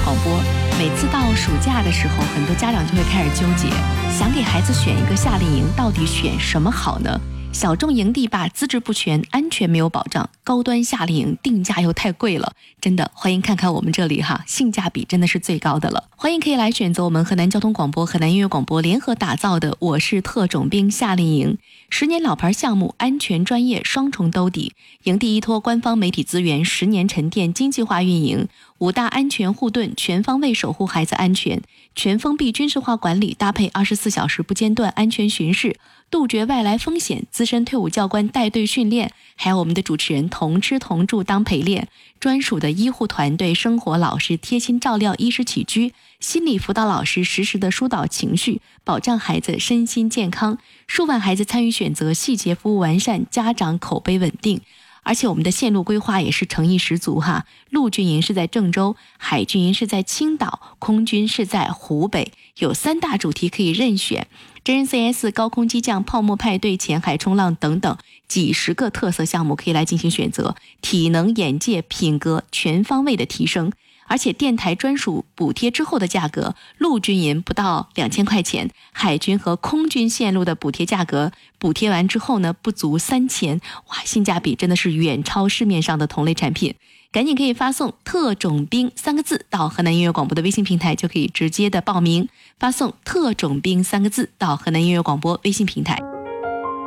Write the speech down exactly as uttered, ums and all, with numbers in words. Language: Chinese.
广播。每次到暑假的时候，很多家长就会开始纠结，想给孩子选一个夏令营，到底选什么好呢？小众营地吧，资质不全，安全没有保障；高端夏令营定价又太贵了。真的，欢迎看看我们这里哈，性价比真的是最高的了。欢迎可以来选择我们河南交通广播、河南音乐广播联合打造的我是特种兵夏令营，十年老牌项目，安全专业双重兜底，营地依托官方媒体资源，十年沉淀经济化运营，五大安全护盾，全方位守护孩子安全，全封闭军事化管理，搭配二十四小时不间断安全巡视，杜绝外来风险，资深退伍教官带队训练，还有我们的主持人同吃同住当陪练，专属的医护团队，生活老师贴心照料衣食起居，心理辅导老师实时的疏导情绪，保障孩子身心健康，数万孩子参与选择，细节服务完善，家长口碑稳定。而且我们的线路规划也是诚意十足哈，陆军营是在郑州，海军营是在青岛，空军是在湖北，有三大主题可以任选，真人 C S、 高空机降、泡沫派对、浅海冲浪等等几十个特色项目可以来进行选择，体能、眼界、品格全方位的提升。而且电台专属补贴之后的价格，陆军营不到两千块钱，海军和空军线路的补贴价格补贴完之后呢，不足三千，哇，性价比真的是远超市面上的同类产品。赶紧可以发送特种兵三个字到河南音乐广播的微信平台，就可以直接的报名，发送特种兵三个字到河南音乐广播微信平台。